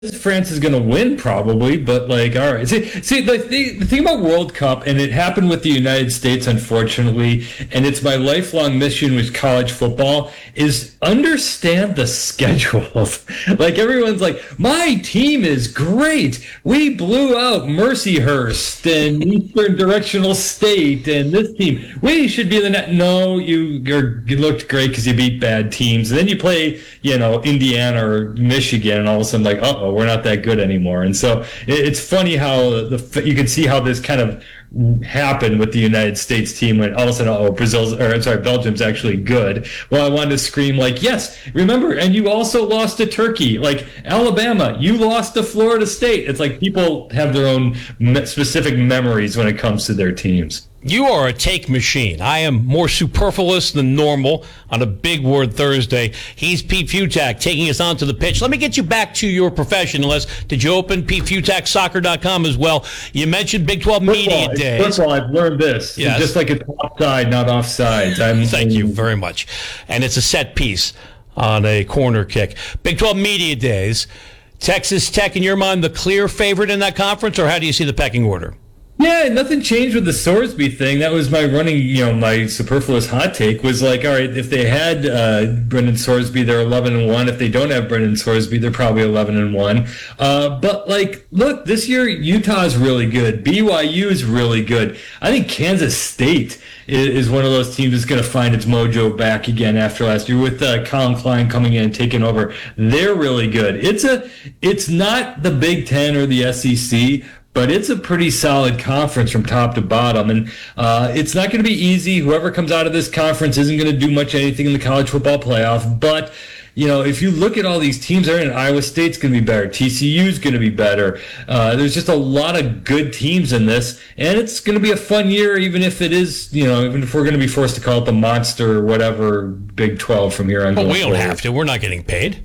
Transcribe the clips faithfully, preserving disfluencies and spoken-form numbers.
France is going to win probably, but like, all right. See, see the, the, the thing about World Cup, and it happened with the United States, unfortunately, and it's my lifelong mission with college football, is understand the schedules. Like everyone's like, my team is great. We blew out Mercyhurst and Eastern Directional State and this team. We should be in the net. No, you, you're, you looked great because you beat bad teams. And then you play, you know, Indiana or Michigan, and all of a sudden like, uh-oh, we're not that good anymore. And so it's funny how the you can see how this kind of happened with the United States team when all of a sudden, oh, Brazil's, or I'm sorry, Belgium's actually good. Well, I wanted to scream like, yes, remember, and you also lost to Turkey. Like Alabama, you lost to Florida State. It's like people have their own specific memories when it comes to their teams. You are a take machine. I am more superfluous than normal on a Big Word Thursday. He's Pete Fiutak taking us onto the pitch. Let me get you back to your profession, Les. Did you open Pete Fiutak Soccer dot com as well? You mentioned Big twelve first Media all, Days. First of all, I've learned this. Yes. Just like it's offside, not offsides. I'm, Thank you very much. And it's a set piece on a corner kick. Big twelve Media Days. Texas Tech, in your mind, the clear favorite in that conference, or how do you see the pecking order? Yeah, nothing changed with the Sorsby thing. That was my running, you know, my superfluous hot take was like, all right, if they had uh, Brendan Sorsby, they're eleven and one. If they don't have Brendan Sorsby, they're probably eleven and one. Uh, but like, look, this year Utah is really good. B Y U is really good. I think Kansas State is, is one of those teams that's going to find its mojo back again after last year with uh, Colin Klein coming in and taking over. They're really good. It's a, it's not the Big Ten or the S E C. But it's a pretty solid conference from top to bottom, and uh, it's not going to be easy. Whoever comes out of this conference isn't going to do much anything in the college football playoff. But, you know, if you look at all these teams that are in, Iowa State's going to be better. T C U's going to be better. Uh, there's just a lot of good teams in this, and it's going to be a fun year, even if it is, you know, even if we're going to be forced to call it the monster or whatever Big twelve from here on. Well, we don't forward. have to. We're not getting paid.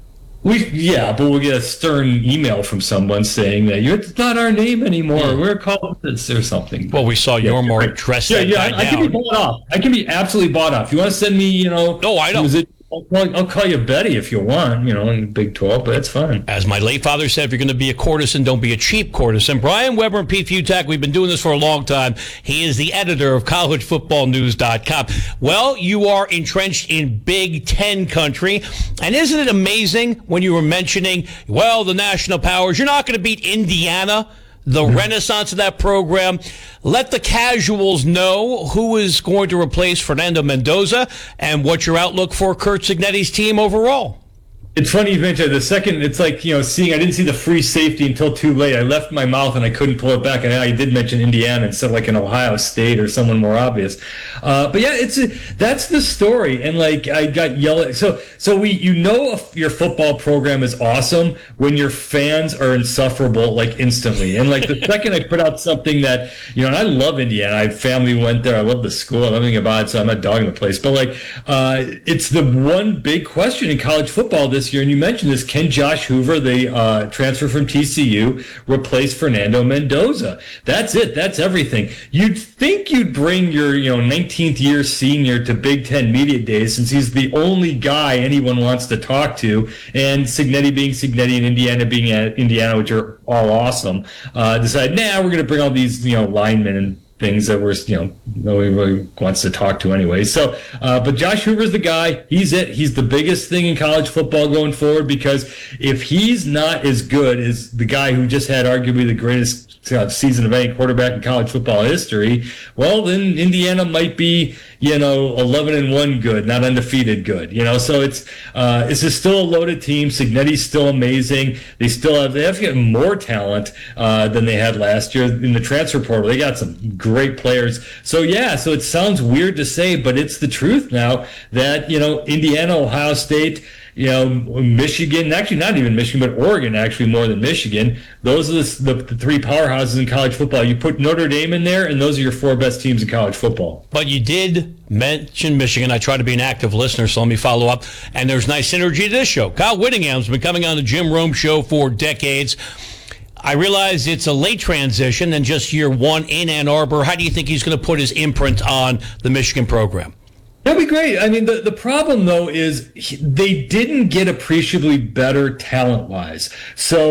We yeah, but we'll get a stern email from someone saying that you're it's not our name anymore. Yeah. We're called this or something. Well, we saw your more right. dress yeah, that yeah, guy I, I can be bought off. I can be absolutely bought off. You want to send me, you know? No, I don't. It, I'll, I'll call you Betty if you want, you know, in Big twelve, but it's fine. As my late father said, if you're going to be a courtesan, don't be a cheap courtesan. Brian Weber and Pete Fiutak, we've been doing this for a long time. He is the editor of college football news dot com. Well, you are entrenched in Big Ten country, and isn't it amazing when you were mentioning, well, the national powers, you're not going to beat Indiana, the mm-hmm. renaissance of that program. Let the casuals know who is going to replace Fernando Mendoza and what's your outlook for Curt Cignetti's team overall. It's funny you mentioned the second. It's like, you know, seeing. I didn't see the free safety until too late. I left my mouth and I couldn't pull it back. And I did mention Indiana instead of like an Ohio State or someone more obvious. Uh, but yeah, it's a, that's the story. And like I got yelled at. So so we you know if your football program is awesome when your fans are insufferable like instantly. And like the second I put out something that, you know, and I love Indiana. I family went there. I love the school. I love everything about it. So I'm not dogging the place. But like uh, it's the one big question in college football this year, and you mentioned this, can Josh Hoover, the uh, transfer from T C U, replace Fernando Mendoza? That's it. That's everything. You'd think you'd bring your, you know, nineteenth year senior to Big Ten Media Days since he's the only guy anyone wants to talk to, and Cignetti being Cignetti and Indiana being at Indiana, which are all awesome, uh, decide, nah, we're going to bring all these, you know, linemen and things that we're, you know, nobody really wants to talk to anyway. So, uh, but Josh Hoover's the guy. He's it. He's the biggest thing in college football going forward, because if he's not as good as the guy who just had arguably the greatest season of any quarterback in college football history, well, then Indiana might be, you know, eleven and one good, not undefeated good, you know. So it's uh, it's just still a loaded team. Cignetti's still amazing. They still have they have to get more talent uh, than they had last year in the transfer portal. They got some great players. So yeah, so it sounds weird to say, but it's the truth now that, you know, Indiana, Ohio State, you know, Michigan, actually not even Michigan, but Oregon actually more than Michigan. Those are the, the, the three powerhouses in college football. You put Notre Dame in there, and those are your four best teams in college football. But you did mention Michigan. I try to be an active listener, so let me follow up. And there's nice synergy to this show. Kyle Whittingham's been coming on the Jim Rome Show for decades. I realize it's a late transition and just year one in Ann Arbor. How do you think he's going to put his imprint on the Michigan program? That'd be great. I mean, the, the problem, though, is he, they didn't get appreciably better talent-wise. So